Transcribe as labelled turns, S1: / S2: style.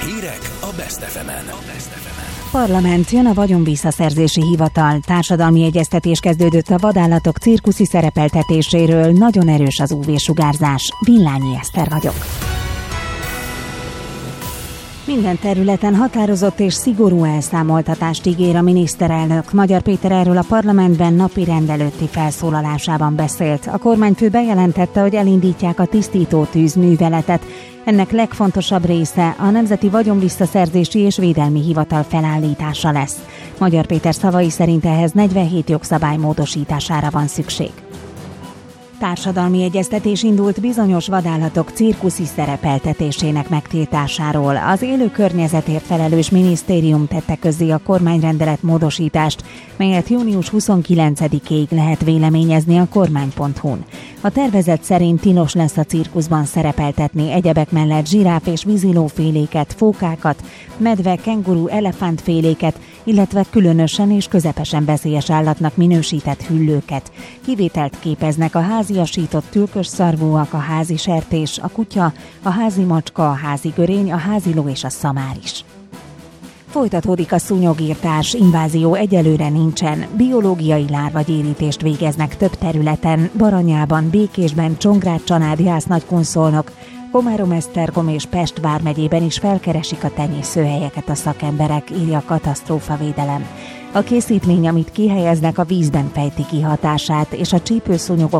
S1: Hírek a Best FM-en.
S2: Parlament, jön a vagyonvisszaszerzési hivatal. Társadalmi egyeztetés kezdődött a vadállatok cirkuszi szerepeltetéséről. Nagyon erős az UV-sugárzás. Villányi Eszter vagyok. Minden területen határozott és szigorú elszámoltatást ígér a miniszterelnök. Magyar Péter erről a parlamentben napirend előtti felszólalásában beszélt. A kormányfő bejelentette, hogy elindítják a tisztító tűzműveletet. Ennek legfontosabb része a Nemzeti Vagyonvisszaszerzési és Védelmi Hivatal felállítása lesz. Magyar Péter szavai szerint ehhez 47 jogszabály módosítására van szükség. Társadalmi egyeztetés indult bizonyos vadállatok cirkuszi szerepeltetésének megtiltásáról. Az élő környezetért felelős minisztérium tette közzé a kormányrendelet módosítást, melyet június 29-ig lehet véleményezni a kormány.hu-n. A tervezet szerint tilos lesz a cirkuszban szerepeltetni egyebek mellett zsiráf és vízilóféléket, fókákat, medve, kenguru, elefántféléket, illetve különösen és közepesen veszélyes állatnak minősített hüllőket. Kivételt képeznek a háziasított tülkösszarvúak, a házi sertés, a kutya, a házi macska, a házi görény, a háziló és a szamár is. Folytatódik a szúnyogírtás, invázió egyelőre nincsen. Biológiai lárvagyérítést végeznek több területen, Baranyában, Békésben, Csongrád-Csanád, Jász-Nagykunszolnok, Komárom-Esztergom és Pest vármegyében is felkeresik a tenyészőhelyeket a szakemberek, írja a katasztrófavédelem. A készítmény, amit kihelyeznek, a vízben fejti ki hatását, és a csípőszúnyogok